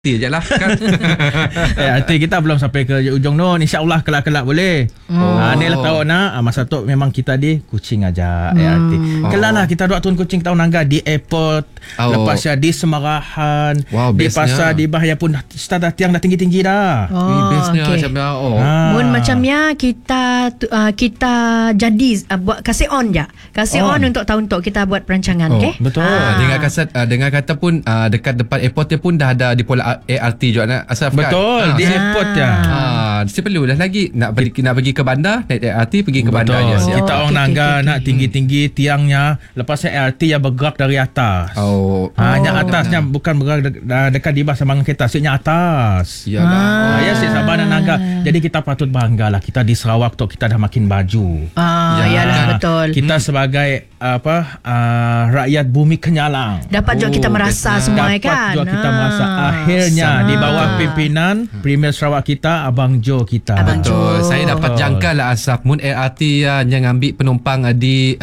je lah kan. Arti kita belum sampai ke ujung Nun. InsyaAllah kelak-kelak boleh. Ni lah tahu nak. Masa tu memang kita di Kuching aja. Arti kelak lah kita dua turun Kuching tahun nangga di airport. Lepas di Semarahan. Di pasar di Bahaya pun start tiang dah tinggi-tinggi dah. Bestnya macam macamnya kita jadi buat kasih on je. Kasih on untuk tahun tu kita buat perancangan. Okay? Betul. Dengan kata pun dekat depan airport dia pun dah ada di pola ART juga nak Asraf kan. Betul, di airport je. Mesti perlu dah lagi nak pergi ke bandar naik ART pergi ke bandar je. Kita orang nangga nak tinggi-tinggi tiangnya, lepas ART yang bergerak dari atas. Hanya atasnya bukan bergerak dekat di bawah semang kereta, siknya atas. Yalah. Ya sabar nak nangga. Jadi kita patut bangga lah kita di Sarawak tu kita dah makin baju. Yalah betul. Kita sebagai rakyat bumi Kenyalang. Dapat juga kita merasa semua kan. Dapat juga kita merasa akhirnya di bawah pimpinan Premier Sarawak kita Abang Jo kita. Betul. Saya dapat jangka lah Asraf Mun ART yang ambil penumpang di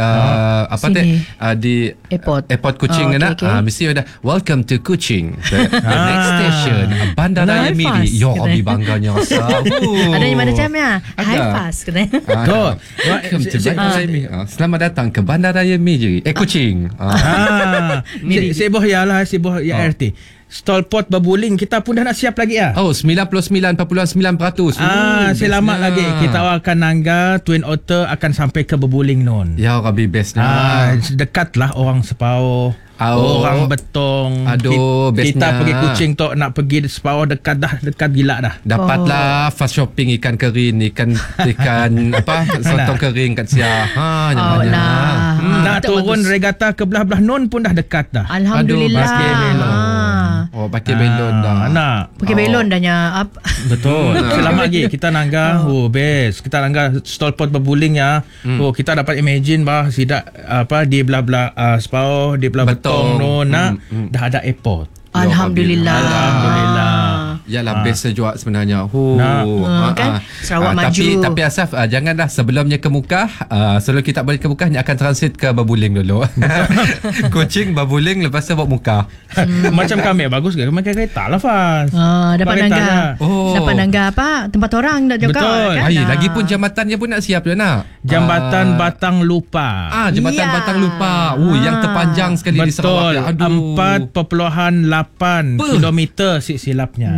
di airport Kuching mesti ada welcome to Kuching. The next station Bandaraya Miri. Yo abi bangganya Asraf. Ada yang mana macamnya? High fast kena. Welcome to selamat datang ke Bandaraya Miri. Kuching. Seboh ART. Stall pot berbuling kita pun dah nak siap lagi 99.9%. Selamat lagi. Kita akan nangga Twin Otter akan sampai ke berbuling Nun. Ya Rabbi bestnya. Dekatlah orang Sepau. Orang Betong. Bestnya. Kita pergi Kuching tu nak pergi Sepau dekat gila dah. Dapatlah fast shopping ikan kering, ikan sotong kering kat Sia. Nak turun regata ke belah-belah Nun pun dah dekat dah. Alhamdulillah. Pakai belon dah. Pakai belon dahnya. Betul. Selamat lagi kita nangga. Best. Kita nangga stall pot berbuling ya. Kita dapat imagine sidak di belah-belah Sepau, di belah Betong Nun dah ada airport. Alhamdulillah. Yalah best sejuk sebenarnya. Kan Sarawak maju. Tapi Asraf janganlah sebelumnya ke Mukah. Sebelum kita balik ke Mukah akan transit ke Babuling dulu. Kuching Babuling lepas tu bawa Mukah. Macam kami bagus ke? Kami kereta lah Fas. Dapat nangga. Dapat nangga tempat orang dah juga. Betul. Kan? Lagi pun jambatannya pun nak siap dah nak. Jambatan Batang Lupa. Jambatan Batang Lupa. Yang terpanjang sekali di Sarawak. 4.8 kilometer silapnya.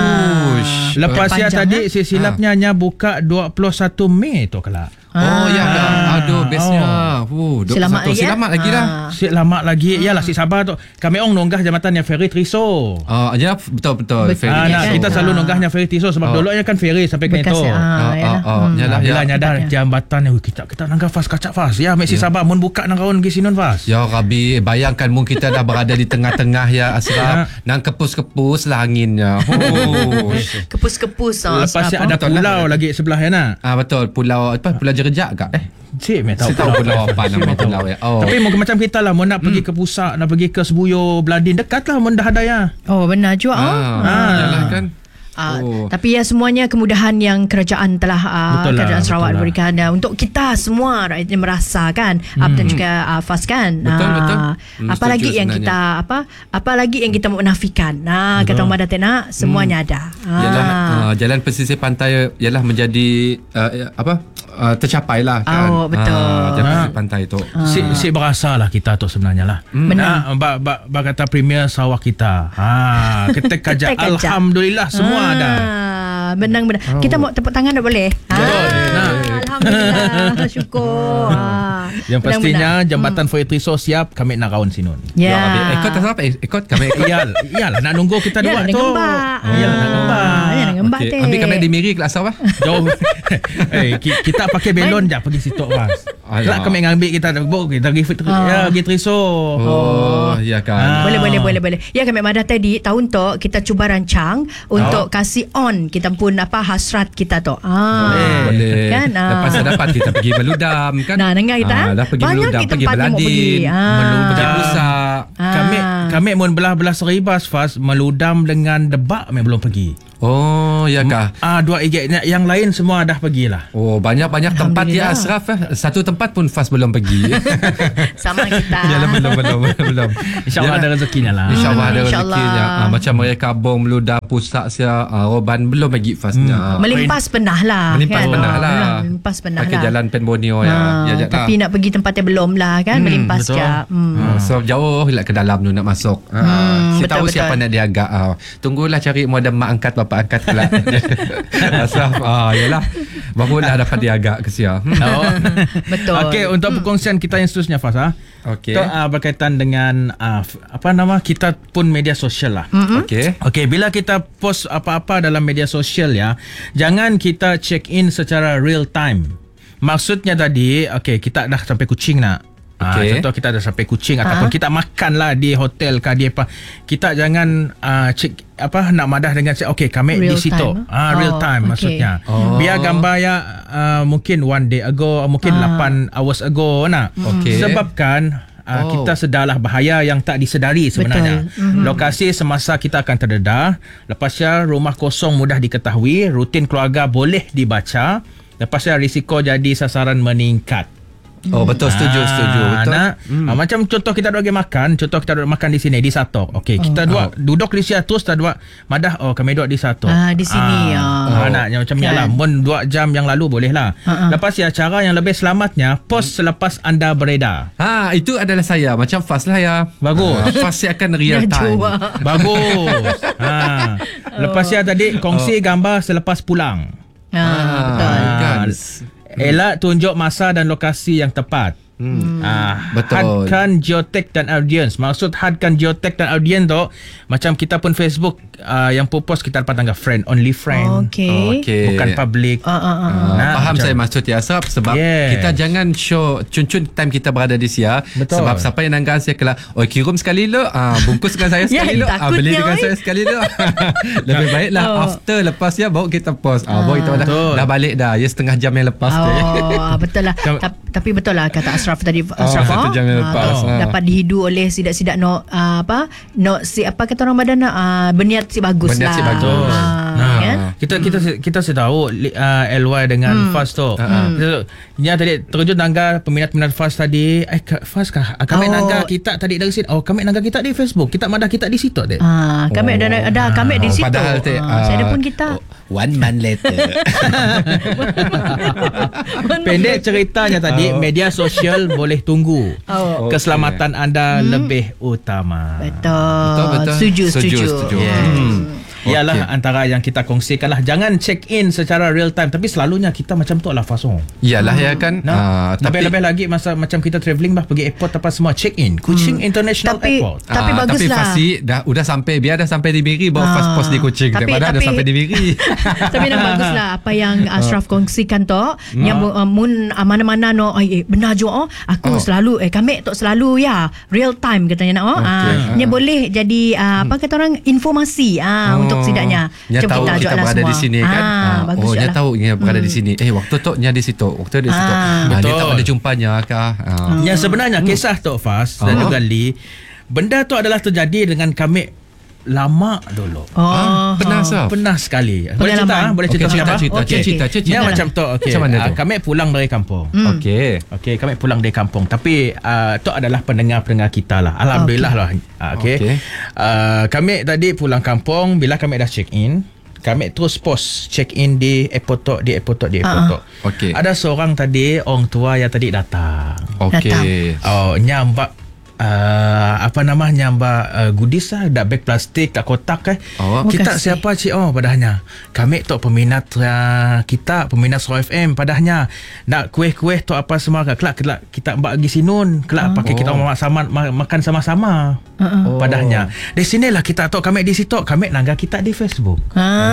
Lepas tadi silapnya hanya buka 21 Mei tu kelak. Bestnya. Selamat lagi dah. Selamat lagi. Yalah sabar tu. Kami orang nonggah jambatan yang ferry Triso. Ya betul. Ferry. Kita selalu nonggahnya ferry Triso sebab dulunya kan ferry sampai ke itu. Yalah nyadar jambatan kita nonggah fast kacak fast. Ya mesti sabar mun buka nang kawan pergi sinun fast. Ya Rabbi, bayangkan mun kita dah berada di tengah-tengah ya Asraf. Nang kepus-kepus lah anginnya. Kepus-kepus. Lepas ada pulau lagi sebelah ya nak. Betul, pulau Jerejak ke? Cik tahu pulau apa nama pulau ya. Tapi macam kita lah mau nak pergi ke pusat, nak pergi ke Sebuyo, Bladin dekat lah mun dah ada ya. Benar juga. Yalah kan. Tapi semuanya kemudahan yang kerajaan telah kerajaan Sarawak berikan untuk kita semua rakyat yang merasakan dan juga Fas kan. Betul. Apalagi yang kita apalagi yang kita mau menafikan. Kata Umar Datina semuanya ada. Jalan pesisir pantai ialah menjadi tercapai lah kan. Betul. Jalan pesisir pantai tu. Si berasa lah kita tu sebenarnya lah. Benar. Kata Premier Sarawak kita. Kita kaja alhamdulillah semua ada. Benar. Kita mau tepuk tangan dah boleh? Alhamdulillah. Syukur. Yang pastinya jambatan Ferry Triso siap, kami nak kawan sinun. Ikut tak apa? Ikut kami. Iyalah nak nunggu kita dua tu. Iyalah nak ngembak. Ambil kami di Miri kelas apa? Jauh. Kita pakai belon je pergi situ Mas. Kelak kami ngambil kita pergi Triso. Ya kan. Boleh. Ya kami madah tadi tahun tu kita cuba rancang untuk kasih on kita pun hasrat kita tu. Boleh. Kan? Lepas dapat kita pergi meludam kan. Dengar kita. Dah pergi meludam, pergi Beladin, pergi Busak. Kami mun belah-belah Seribas Fas meludam dengan Debak belum pergi. Oh, ya kah? 2 igit. Yang lain semua dah pergilah. Oh, banyak-banyak tempat ya Ashraf. Satu tempat pun Fas belum pergi. Sama kita. Yalah, belum. InsyaAllah ada rezekinya lah. InsyaAllah ada rezekinya. Macam mereka Bong, Meludah, Pusak, Roban belum pergi Fas. Melimpas pernah lah. Melimpas pernah lah. Pakai jalan Pen Borneo tapi nak pergi tempat yang belum lah kan. Melimpas je. So jauh lah ke dalam tu nak masuk. Saya tahu siapa nak diagak. Tunggulah cari model mak angkat, bapa angkat pula. Ashraf, yalah. Barulah dapat diagak ke sia. Betul. Okey, untuk perkongsian kita yang seterusnya Fas. Okey. Berkaitan dengan kita pun media sosial lah. Okey, bila kita post apa-apa dalam media sosial ya, jangan kita check in secara real time. Maksudnya tadi, kita dah sampai Kuching nak. Contoh kita dah sampai Kuching ataupun kita makan lah di hotel ke di apa. Kita jangan check nak madah dengan kami real di situ. Real time maksudnya. Biar gambar ya mungkin 1 day ago, mungkin 8 hours ago nak. Sebabkan kita sedarlah bahaya yang tak disedari sebenarnya. Lokasi semasa kita akan terdedah. Lepasnya rumah kosong mudah diketahui, rutin keluarga boleh dibaca. Lepasnya risiko jadi sasaran meningkat. Oh betul, setuju betul. Macam contoh kita duduk makan di sini di Satok. Kita duduk di situ terus duduk madah kami duduk di Satok. Di sini naknya macam ni lah. Mun 2 jam yang lalu boleh lah. Lepas ya, cara yang lebih selamatnya post selepas anda beredar. Itu adalah saya macam Fas lah ya. Bagus. Fas akan real time. Bagus. Lepas ya tadi kongsi gambar selepas pulang. Betul. Elak tunjuk masa dan lokasi yang tepat. Betul. Hadkan geotag dan audience. Maksud hadkan geotag dan audience tu, macam kita pun Facebook yang post kita dapat tangga friend, only friend. Bukan public. Faham saya maksud ya Ashraf. Sebab kita jangan show cun-cun time kita berada di sia. Betul. Sebab siapa yang nanggan saya kelak, kirim sekali lo, bungkus dengan saya sekali lo, beli dengan saya sekali lo. Lebih baiklah after lepas ya baru kita post. Baru kita dah balik dah. Ya setengah jam yang lepas tu. Betul lah. Tapi betul lah kata Ashraf tadi. Satu jam yang lepas. Dapat dihidu oleh sidak-sidak kata orang Badan berniat si bagus lah. Si bagus. Kita tahu LY dengan Fas tu. Nya tadi terjun tangga peminat-peminat Fas tadi. Fas kah? Kami nangga kita tadi dari sini. Kami nangga kita di Facebook. Kita madah kita di situ deh. Kami ada kami di situ. Padahal saya ada pun kita. 1 month later. Pendek ceritanya tadi, media sosial boleh tunggu. Keselamatan anda lebih utama. Betul. Setuju. Ialah antara yang kita kongsikan lah. Jangan check in secara real time, tapi selalunya kita macam tu lah fasong. Iyalah ya kan. Lebih-lebih lagi masa macam kita travelling pergi airport apa semua check in Kuching International Airport. Tapi bagus lah. Tapi udah sampai, biar dah sampai di Miri baru fast post di Kuching daripada dah sampai di Miri. Tapi dah bagus lah apa yang Ashraf kongsikan tu. Yang mana-mana benar je aku selalu kami tu selalu ya real time katanya nak ni boleh jadi apa kata orang informasi untuk sidaknya. Nya tahu kita berada di sini kan. Nya tahu nya berada di sini. Waktu tu nya di situ. Waktu di situ. Dia tak ada jumpanya kah? Ya sebenarnya kisah Tok Fas dan juga Lee, benda tu adalah terjadi dengan kami lama dulu. Pernah sekali. Boleh cerita. Ya macam tu. Kami pulang dari kampung. Kami pulang dari kampung. Tapi tu adalah pendengar-pendengar kita lah. Alhamdulillah lah. Kami tadi pulang kampung. Bila kami dah check in, kami terus post check in di airport tu. Ada seorang tadi, orang tua yang tadi datang. Nyambak goodies lah, dak beg plastik, dak kotak kita kasih. Siapa cik padahnya kami tu peminat kita peminat Sarawak FM padahnya nak kuih-kuih tu apa semua kelak kita bagi sinun kelak pakai kita makan sama-sama padahnya di sinilah kita tu kami di situ kami nangga kita di Facebook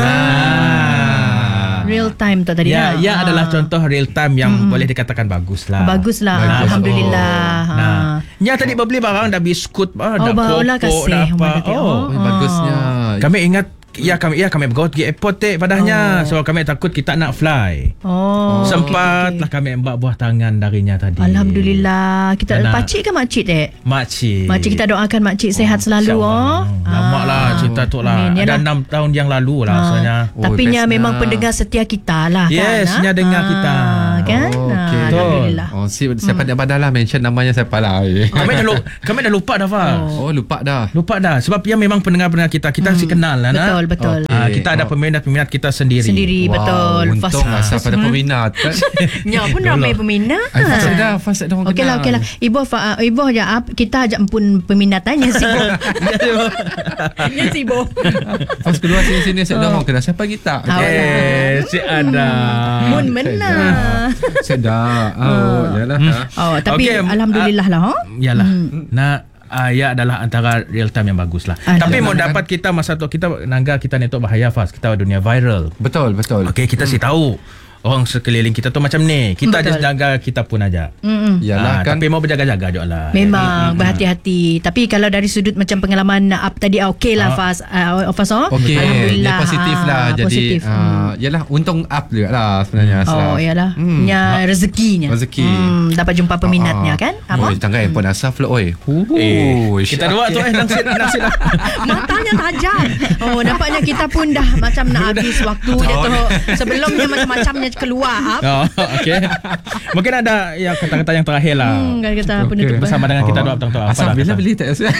real time tu tadi ya adalah contoh real time yang boleh dikatakan bagus lah. Alhamdulillah. Nya tadi beli barang dah biskut dah koko dah apa. Bagusnya. Kami ingat kami bergaut pergi airport padahnya. So kami takut kita nak fly. Sempatlah kami ambil buah tangan darinya tadi. Alhamdulillah. Kita pakcik ke makcik Makcik kita doakan makcik sehat selalu. Lama lah cerita tu lah. Ada 6 tahun yang lalu lah rasanya. Tapi nya memang pendengar setia kita lah. Yes, nya dengar kita. Kan? Alhamdulillah. Siapa dia padahal lah mention namanya siapa lah. Kami dah lupa dah, Faz. Lupa dah. Sebab dia memang pendengar-pendengar kita si kenal lah. Betul. Kita ada peminat-peminat kita sendiri. Betul. Untung asal pada peminat. Nya pun ramai peminat. Fas dah orang kenal. Okey lah. Ibu aja kita ajak pun peminatannya sibuk. Ya sibuk. Pas keluar sini saya dah orang kenal siapa kita. Si ada. Mun benar. Sedap. Yalah. Tapi alhamdulillah lah. Yalah. Ya adalah antara real time yang bagus lah. Tapi mau dapat kita masa tu kita nangga kita ni tu bahaya, Faz. Kita dunia viral. Betul. Okey, kita si tahu orang sekeliling kita tu macam ni. Kita just jaga kita pun aja. Yalah kan. Tapi mau berjaga-jaga je lah. Memang berhati-hati. Tapi kalau dari sudut macam pengalaman tadi okey lah, Faz. Okey. Alhamdulillah. Positif lah. Jadi yalah untung up juga lah sebenarnya. Yalah. Nya rezekinya. Dapat jumpa peminatnya kan. Apa? Tangga handphone Ashraf lah oi. Kita dua tu nangsit lah. Matanya tajam. Nampaknya kita pun dah macam nak habis waktu je tu. Sebelumnya macam-macamnya keluar. Okey. Mungkin ada kata-kata yang terakhir lah. Kata penutup bersama dengan kita dua petang tu. Asal bila beli tak rasa.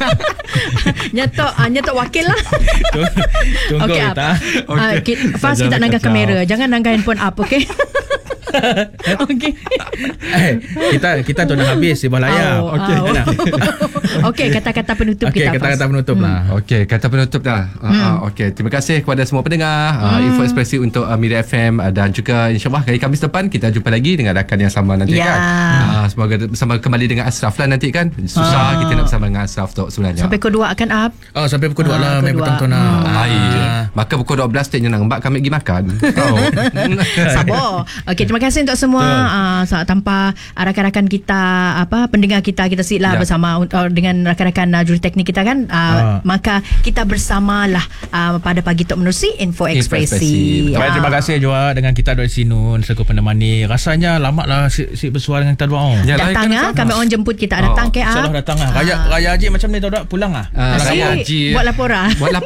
Nyatok wakil lah. Tunggu kita. Fast kita nangga kamera. Jangan nangga handphone up, okey? Okey. Kita tu dah habis di bawah layar. Okey, kata-kata penutup kita. Kata-kata penutup lah. Okey, kata penutup dah. Okey, terima kasih kepada semua pendengar Info Ekspresi untuk Media FM dan juga insya-Allah hari Khamis depan kita jumpa lagi dengan rakan yang sama nanti kan. Semoga bersama kembali dengan Ashraf lah nanti kan. Susah kita nak bersama dengan Ashraf tu sebenarnya. Sampai pukul 2 akan up. Sampai pukul 2 lah main petang tu nak. Baik. Maka pukul 12 tak nak mbak kami pergi makan. Sabar. Okey, terima kasih untuk semua. Tanpa rakan-rakan kita pendengar kita siklah bersama dengan rakan-rakan juruteknik kita kan. Maka kita bersamalah pada pagi Tok Menerusi Info Ekspresi. Baik, terima kasih juga dengan kita dari Sinun selaku penemani. Rasanya lama lah si bersuara dengan kita dua. Datang kami orang jemput kita datang ke InsyaAllah datang lah. Raya Haji macam ni tahu tak pulang lah. Raya Haji buat laporan.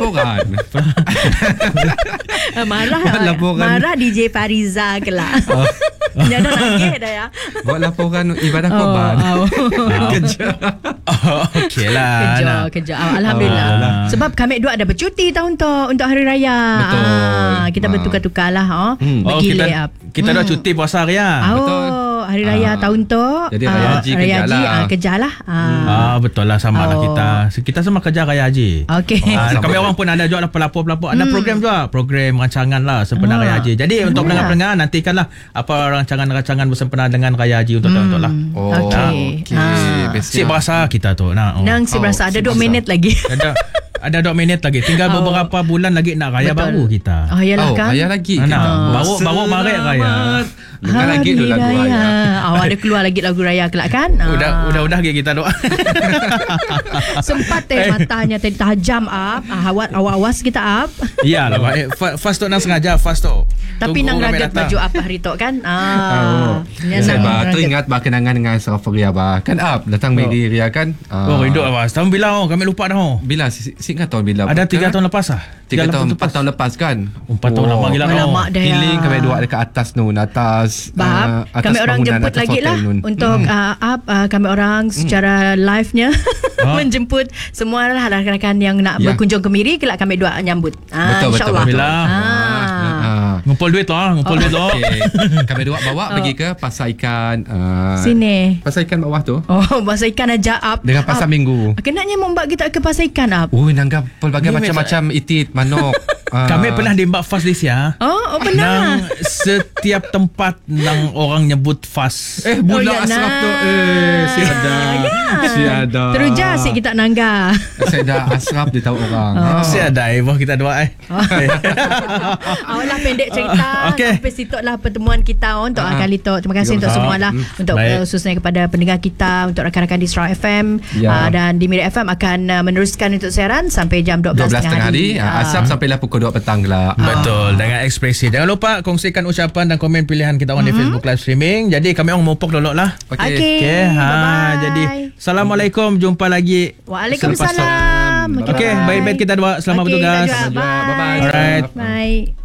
Marah DJ Fariza kelak. Jangan lagi dah ya. Buat laporan ibadah korban. Kerja. Okey lah. Kerja. Alhamdulillah. Sebab kami dua ada bercuti tahun tu untuk hari raya. Betul. Kita bertukar-tukar lah. Bergilai. Kita dah cuti puasa raya. Betul. Hari raya tahun tu. Jadi Raya Haji kerja lah. Betul lah, sama lah kita. Kita semua kerja Raya Haji. Okey. Kami orang pun ada juga lah pelapor-pelapor. Ada program juga. Program rancangan lah sempena Raya Haji. Jadi untuk pendengar-pendengar nantikanlah apa rancangan-rancangan bersempena dengan Raya Haji untuk tahun tu lah. Okey. Si berasa kita tu. Nang si berasa ada 2 minit lagi. Ada 2 minit lagi. Tinggal beberapa bulan lagi nak raya baru kita. Yalah kan. Raya lagi kita. Baru maret raya. Dengar lagi dulu lagu raya. Ada keluar lagi lagu raya kelak kan. Udah lagi kita doa. Sempat matanya tajam up. Awas kita up. Iyalah. Fast tu nak sengaja fast tu. Tapi nang ragat baju apa hari tu kan. Saya teringat kenangan dengan Ashraf Ria kan up datang media Ria kan. Rindu apa. Tahun bila kami lupa dah. Bila ingat tahun bila? Ada 3 tahun lepas lah. 4 tahun lepas kan. 4 tahun lama gila. Lama dah. Healing kami dua dekat atas kami orang jemput lagi lah untuk kami orang secara live-nya menjemput semua lah rakan-rakan yang nak berkunjung ke Miri kelak kami dua nyambut. InsyaAllah. Ngumpul duit lah. Kami dua bawa pergi ke pasar ikan sini. Pasar ikan bawah tu. Pasar ikan aja up dengan pasar minggu. Kenanya membuat kita ke pasar ikan up. Nanggap pelbagai macam-macam itit manok. Kami pernah dimbak fast di sia. Oh, benar. Nang setiap tempat nang orang nyebut fast. Budak Ashraf tu. Siada. Teruja asyik kita nangga. Saya dah Ashraf dia tahu orang. Siada boh kita dua Awallah pendek cerita. Sampai situ lah pertemuan kita untuk kali tu. Terima kasih untuk semua lah. Untuk khususnya kepada pendengar kita, untuk rakan-rakan di Surau FM dan di Mira FM akan meneruskan untuk siaran sampai jam 12 tengah hari. Asap sampailah pukul 2 petang gelap. Betul, dengan ekspresi. Jangan lupa kongsikan ucapan dan komen pilihan kita orang di Facebook live streaming. Jadi kami orang mopok dulu lah. Okey. Bye-bye. Jadi Assalamualaikum, jumpa lagi. Waalaikumsalam. Okey, baik-baik kita dua. Selamat bertugas. Bye. Alright. Bye.